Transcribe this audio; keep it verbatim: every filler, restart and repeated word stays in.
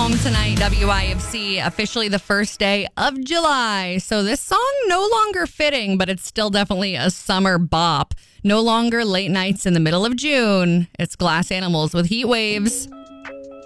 home tonight. W I F C, officially the first day of July. So this song no longer fitting, but it's still definitely a summer bop. No longer late nights in the middle of June. It's Glass Animals with Heat Waves.